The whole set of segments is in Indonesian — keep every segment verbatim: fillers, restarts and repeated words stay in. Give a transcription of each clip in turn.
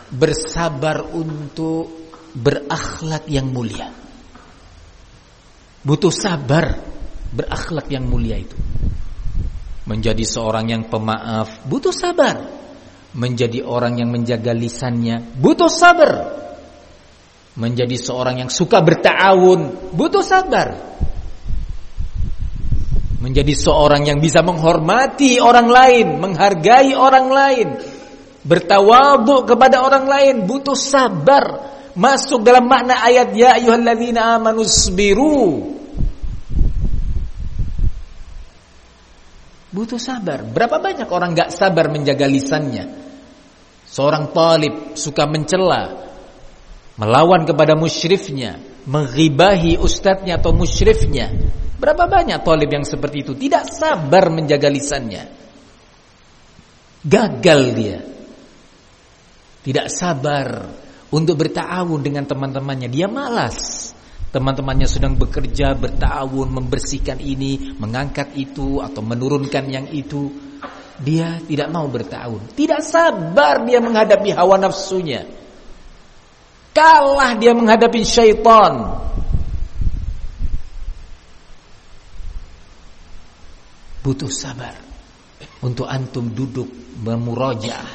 bersabar untuk berakhlak yang mulia. Butuh sabar berakhlak yang mulia itu. Menjadi seorang yang pemaaf butuh sabar. Menjadi orang yang menjaga lisannya butuh sabar. Menjadi seorang yang suka berta'awun butuh sabar. Menjadi seorang yang bisa menghormati orang lain, menghargai orang lain, bertawadhu kepada orang lain butuh sabar. Masuk dalam makna ayat ya ayyuhalladzina amanu sabiru. Butuh sabar. Berapa banyak orang gak sabar menjaga lisannya. Seorang talib suka mencela, melawan kepada musyrifnya, menghibahi ustadznya atau musyrifnya. Berapa banyak talib yang seperti itu, tidak sabar menjaga lisannya. Gagal dia. Tidak sabar untuk berta'awun dengan teman-temannya. Dia malas. Teman-temannya sedang bekerja, berta'awun, membersihkan ini, mengangkat itu, atau menurunkan yang itu. Dia tidak mau berta'awun. Tidak sabar dia menghadapi hawa nafsunya. Kalah dia menghadapi syaitan. Butuh sabar untuk antum duduk memurajaah,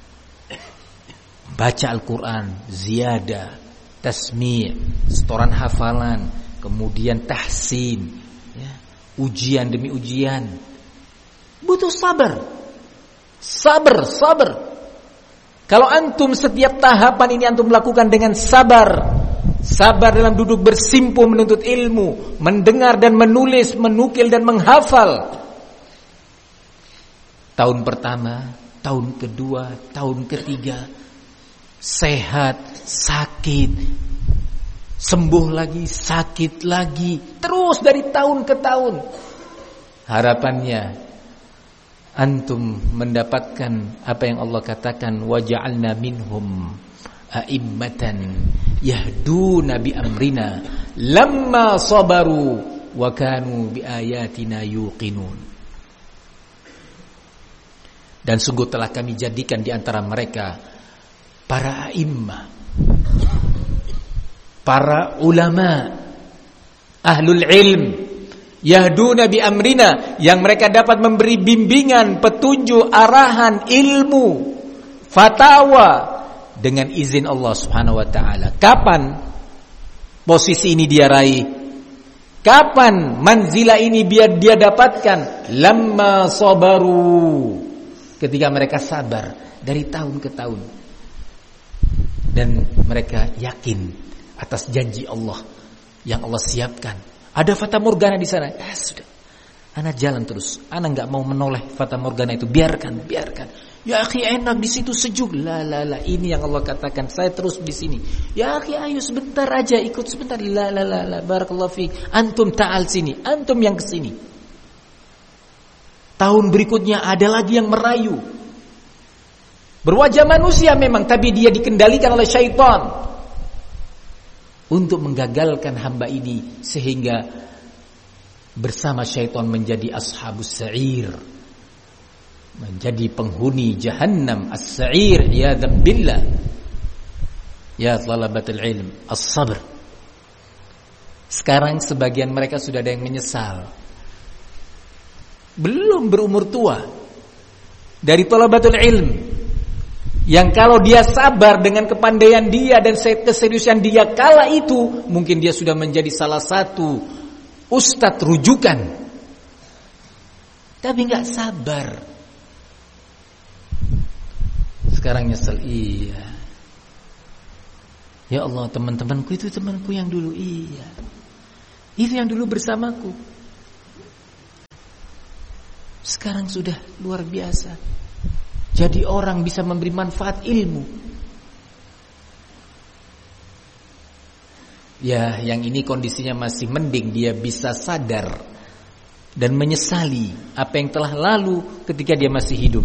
baca Al-Quran, ziyadah, tasmi', setoran hafalan, kemudian tahsin, ya, ujian demi ujian. Butuh sabar. Sabar, sabar. Kalau antum setiap tahapan ini antum lakukan dengan sabar, sabar dalam duduk bersimpuh menuntut ilmu, mendengar dan menulis, menukil dan menghafal. Tahun pertama, tahun kedua, tahun ketiga, sehat, sakit, sembuh lagi, sakit lagi, terus dari tahun ke tahun. Harapannya antum mendapatkan apa yang Allah katakan, waja'alna minhum a'immatan yahduna bi amrina lamma sabaru wa kanu bi ayatina yuqinun. Dan sungguh telah kami jadikan di antara mereka para a'immah, para ulama, ahlul ilm, yahduna bi amrina, yang mereka dapat memberi bimbingan, petunjuk, arahan, ilmu, fatwa dengan izin Allah Subhanahu wa taala. Kapan posisi ini dia raih? Kapan manzilah ini biar dia dapatkan? Lamma sabaru, ketika mereka sabar dari tahun ke tahun dan mereka yakin atas janji Allah yang Allah siapkan. Ada fata morgana di sana. Eh, sudah. Ana jalan terus. Ana enggak mau menoleh fata morgana itu. Biarkan, biarkan. Ya akhi, enak di situ, sejuk. La la la, ini yang Allah katakan. Saya terus di sini. Ya akhi, ayo sebentar aja, ikut sebentar. La la la la, barakallahu fiik. Antum ta'al sini, antum yang ke sini. Tahun berikutnya ada lagi yang merayu. Berwajah manusia memang, tapi dia dikendalikan oleh syaitan untuk menggagalkan hamba ini, sehingga bersama syaitan menjadi ashabus sa'ir, menjadi penghuni jahannam as-sa'ir. Iyadzam billah. Ya talabatul ilm, as-sabr. Sekarang sebagian mereka sudah ada yang menyesal, belum berumur tua, dari talabatul ilm, yang kalau dia sabar dengan kepandaian dia dan keseriusan dia kala itu, mungkin dia sudah menjadi salah satu ustadz rujukan. Tapi gak sabar. Sekarang nyesel. Iya, ya Allah, teman-temanku itu temanku yang dulu. Iya, itu yang dulu bersamaku. Sekarang sudah luar biasa. Jadi orang bisa memberi manfaat ilmu. Ya, yang ini kondisinya masih mending, dia bisa sadar dan menyesali apa yang telah lalu ketika dia masih hidup.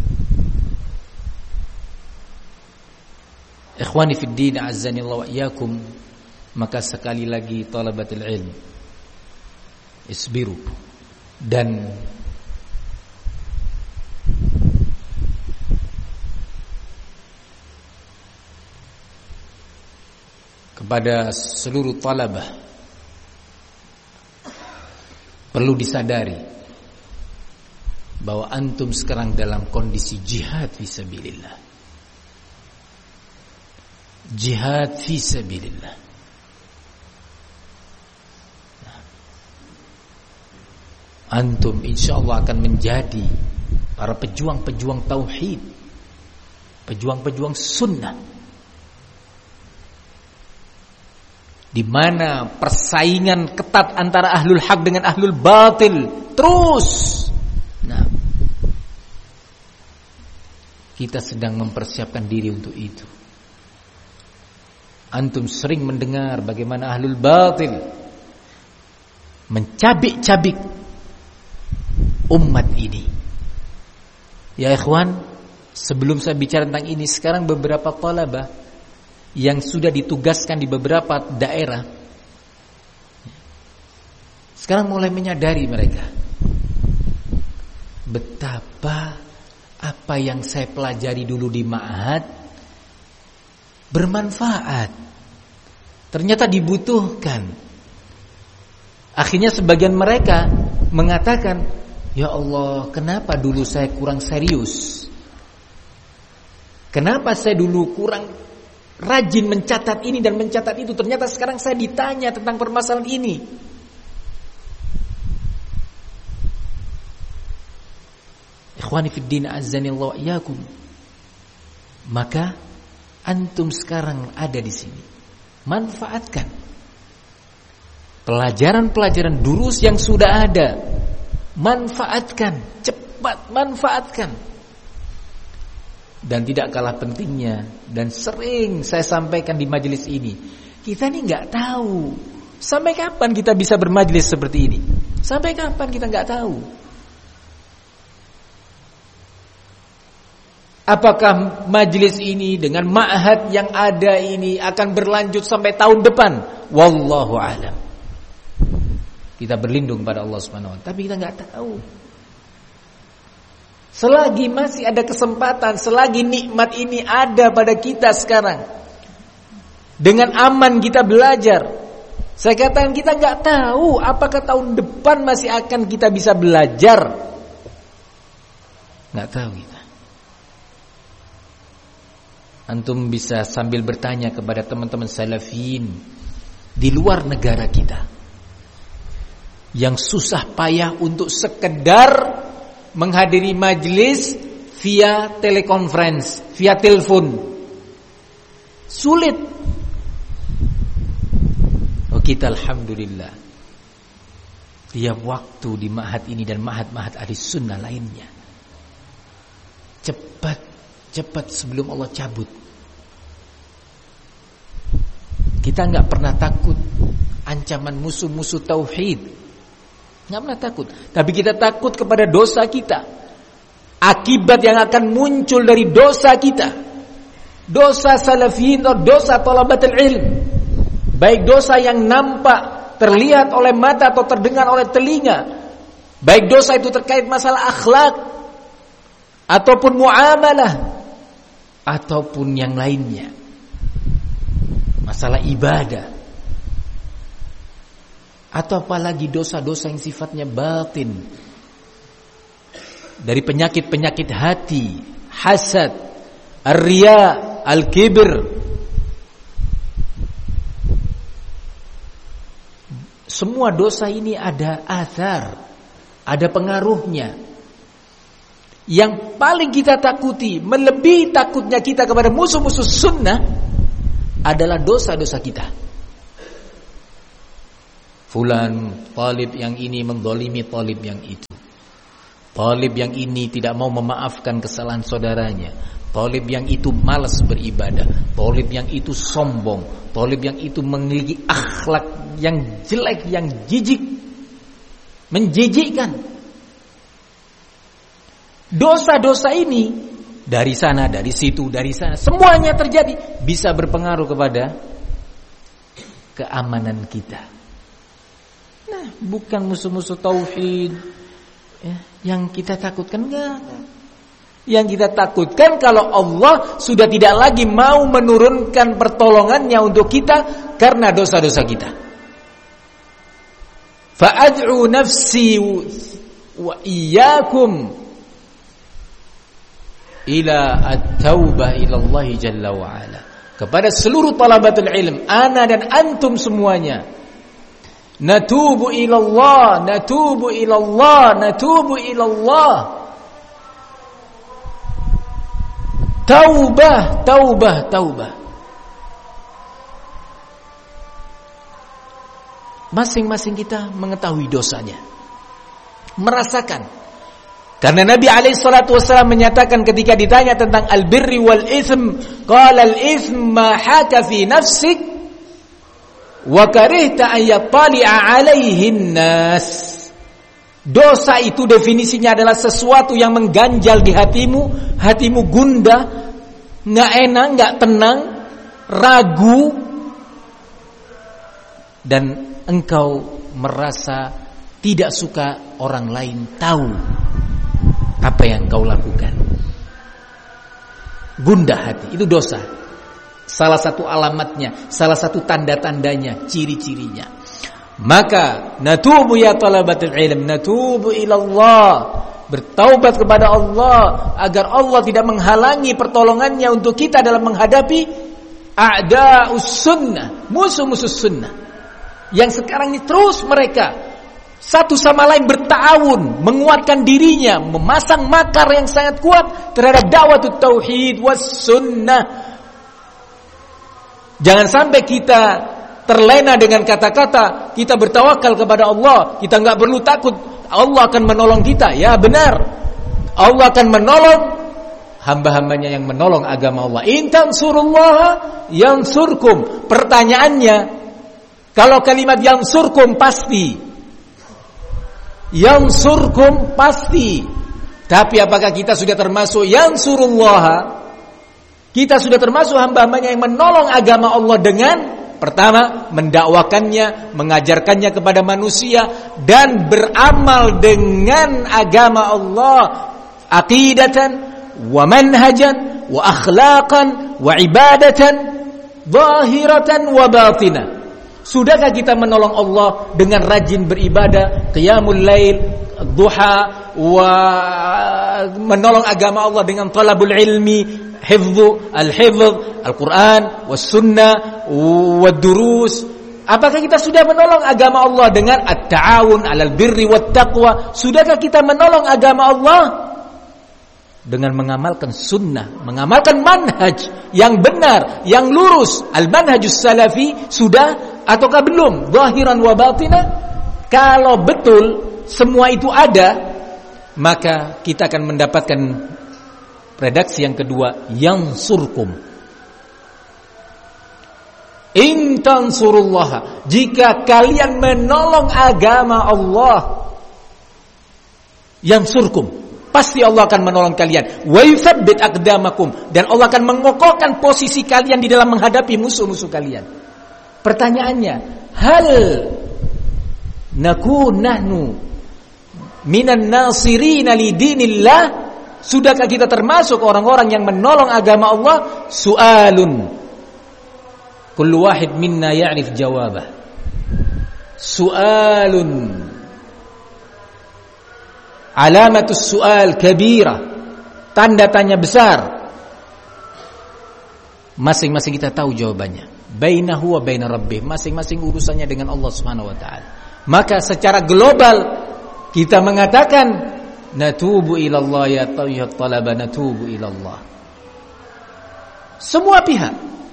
Ikhwani fid din, azzanillahu wa iyyakum. Maka sekali lagi talabatul ilm, isbiru, dan kepada seluruh talabah, perlu disadari bahwa antum sekarang dalam kondisi jihad fisabilillah. Jihad fisabilillah. Antum insyaallah akan menjadi para pejuang-pejuang tauhid, pejuang-pejuang sunnah, di mana persaingan ketat antara ahlul haq dengan ahlul batil terus. Nah, kita sedang mempersiapkan diri untuk itu. Antum sering mendengar bagaimana ahlul batil mencabik-cabik umat ini. Ya ikhwan, sebelum saya bicara tentang ini, sekarang beberapa talabah yang sudah ditugaskan di beberapa daerah sekarang mulai menyadari mereka betapa apa yang saya pelajari dulu di ma'had bermanfaat, ternyata dibutuhkan. Akhirnya sebagian mereka mengatakan, ya Allah, kenapa dulu saya kurang serius? Kenapa saya dulu kurang rajin mencatat ini dan mencatat itu? Ternyata sekarang saya ditanya tentang permasalahan ini. Ikhwani fid din, azzanillahu wa iyyakum. Maka antum sekarang ada di sini. Manfaatkan pelajaran-pelajaran durus yang sudah ada. Manfaatkan, cepat manfaatkan. Dan tidak kalah pentingnya, dan sering saya sampaikan di majelis ini, kita ini nggak tahu sampai kapan kita bisa bermajelis seperti ini. Sampai kapan kita nggak tahu. Apakah majelis ini dengan ma'had yang ada ini akan berlanjut sampai tahun depan? Wallahu a'lam. Kita berlindung pada Allah Subhanahu wa taala, tapi kita enggak tahu. Selagi masih ada kesempatan, selagi nikmat ini ada pada kita sekarang, dengan aman kita belajar. Saya katakan kita enggak tahu apakah tahun depan masih akan kita bisa belajar. Enggak tahu kita. Antum bisa sambil bertanya kepada teman-teman salafin di luar negara kita yang susah payah untuk sekedar menghadiri majelis via telekonferensi, via telepon. Sulit. Oh, kita alhamdulillah tiap waktu di ma'had ini dan ma'had-ma'had ahli sunnah lainnya, cepat cepat sebelum Allah cabut. Kita enggak pernah takut ancaman musuh-musuh tauhid. Enggak pernah takut. Tapi kita takut kepada dosa kita. Akibat yang akan muncul dari dosa kita. Dosa salafiyin atau dosa talabatul ilm. Baik dosa yang nampak, terlihat oleh mata atau terdengar oleh telinga. Baik dosa itu terkait masalah akhlak ataupun muamalah ataupun yang lainnya, masalah ibadah, atau apalagi dosa-dosa yang sifatnya batin, dari penyakit-penyakit hati, hasad, ar-riya, al-kibr. Semua dosa ini ada athar, ada pengaruhnya. Yang paling kita takuti, melebihi takutnya kita kepada musuh-musuh sunnah, adalah dosa-dosa kita. Fulan, talib yang ini mendolimi talib yang itu. Talib yang ini tidak mau memaafkan kesalahan saudaranya. Talib yang itu malas beribadah. Talib yang itu sombong. Talib yang itu memiliki akhlak yang jelek, yang jijik, menjijikkan. Dosa-dosa ini dari sana, dari situ, dari sana, semuanya terjadi, bisa berpengaruh kepada keamanan kita. Nah, bukan musuh-musuh tauhid ya, yang kita takutkan, enggak, enggak. Yang kita takutkan kalau Allah sudah tidak lagi mau menurunkan pertolongannya untuk kita karena dosa-dosa kita. Fa'ad'u nafsi wa iyyakum ila at-taubah ila Allah jalla wa ala. Kepada seluruh talabatul ilm, ana dan antum semuanya, natubu ila Allah, natubu ila Allah, natubu ila Allah. Taubah, taubah, taubah. Masing-masing kita mengetahui dosanya, merasakan. Karena Nabi alaihi salatu wasallam menyatakan ketika ditanya tentang al-birri wal ism, qala al-ism ma haka fi nafsik wa karihta an yattali'a alaihi an-nas. Dosa itu definisinya adalah sesuatu yang mengganjal di hatimu, hatimu gundah, enggak enak, enggak tenang, ragu, dan engkau merasa tidak suka orang lain tahu apa yang kau lakukan. Gundah hati, itu dosa. Salah satu alamatnya, salah satu tanda-tandanya, ciri-cirinya. Maka natubu ya talabatul ilm, natubu ilallah, bertaubat kepada Allah agar Allah tidak menghalangi pertolongannya untuk kita dalam menghadapi a'da'us sunnah, musuh-musuh sunnah yang sekarang ini terus mereka satu sama lain bertawun, menguatkan dirinya, memasang makar yang sangat kuat terhadap dakwah tauhid was sunnah. Jangan sampai kita terlena dengan kata-kata kita bertawakal kepada Allah, kita enggak perlu takut Allah akan menolong kita. Ya benar, Allah akan menolong hamba-hambanya yang menolong agama Allah. In tansurullaha yansurkum. Pertanyaannya, kalau kalimat yansurkum pasti, yansurkum pasti, tapi apakah kita sudah termasuk yansurullaha? Kita sudah termasuk hamba-hambanya yang menolong agama Allah dengan pertama, mendakwakannya, mengajarkannya kepada manusia, dan beramal dengan agama Allah aqidatan wa manhajan wa akhlaqan wa ibadatan zahiratan wa batinah. Sudahkah kita menolong Allah dengan rajin beribadah, qiyamul lail, duha, wa menolong agama Allah dengan talabul ilmi, hifdzu al-hifdz, Al-Quran, was sunnah, wad durus. Apakah kita sudah menolong agama Allah dengan at-ta'awun 'alal birri wat taqwa? Sudahkah kita menolong agama Allah dengan mengamalkan sunnah, mengamalkan manhaj yang benar, yang lurus, al-manhajus salafi? Sudah ataukah belum? Zahiran wa batinah. Kalau betul semua itu ada, maka kita akan mendapatkan redaksi yang kedua, yansurkum. In tansurullah, jika kalian menolong agama Allah, yansurkum, pasti Allah akan menolong kalian. Wa yuthabbit aqdamakum, dan Allah akan mengokohkan posisi kalian di dalam menghadapi musuh-musuh kalian. Pertanyaannya, hal nakun nahnu minan nasirin li dinillah? Sudahkah kita termasuk orang-orang yang menolong agama Allah? Su'alun, kullu wahid minna ya'rif jawabah. Su'alun, alamatus su'al kabira, tanda tanya besar. Masing-masing kita tahu jawabannya. Bainahu wa baina rabbih, masing-masing urusannya dengan Allah Subhanahu wa taala. Maka secara global kita mengatakan natubu ilallah ya tayyib talaba, natubu ilallah. Semua pihak,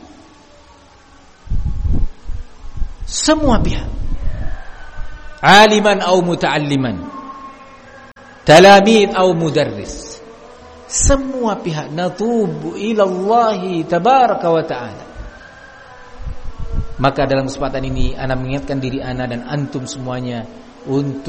semua pihak, aliman au muta'alliman, talamid au mudarris, semua pihak natubu ilallahi tabaraka wa ta'ala. Maka dalam kesempatan ini ana mengingatkan diri ana dan antum semuanya untuk